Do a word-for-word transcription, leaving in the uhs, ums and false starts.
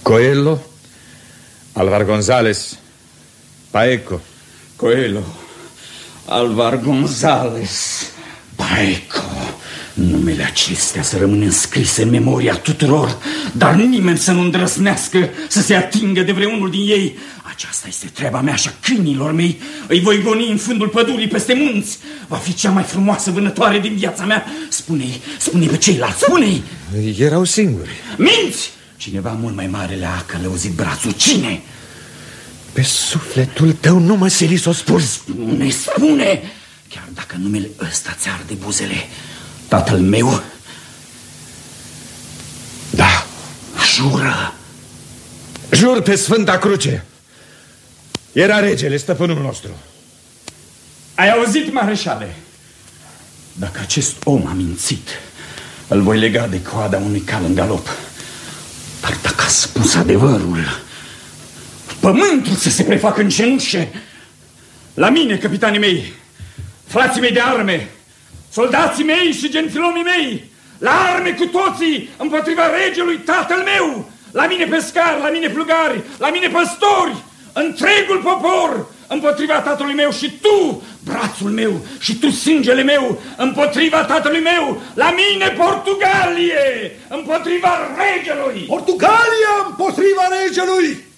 Coelho, Alvar González, Paeco. Coelho, Alvar González, Paeco. Numele acestea să rămână înscrise în memoria tuturor, dar nimeni să nu îndrăsnească să se atingă de vreunul din ei. Aceasta este treaba mea și a câinilor mei. Îi voi goni în fundul pădurii peste munți. Va fi cea mai frumoasă vânătoare din viața mea. Spune-i, spune-i pe ceilalți, spune-i. Erau singuri. Minți! Cineva mult mai mare le-a călăuzit brațul. Cine? Pe sufletul tău nu mă sili să o spun. Spune, spune! Chiar dacă numele ăsta ți arde buzele. Tatăl meu? Da. Jură. Jur pe Sfânta Cruce. Era regele, stăpânul nostru. Ai auzit, mareșale? Dacă acest om a mințit, îl voi lega de coada unui cal în galop. Dar dacă a spus adevărul, pământul să se prefacă în cenușe. La mine, capitanii mei, frații mei de arme, soldații mei și gentilomii mei, la arme cu toții împotriva regelui tatăl meu. La mine pescari, la mine plugari, la mine păstori, întregul popor împotriva tatălui meu și tu, brațul meu, și tu, sângele meu, împotriva tatălui meu. La mine Portugalie împotriva regelui. Portugalia împotriva regelui.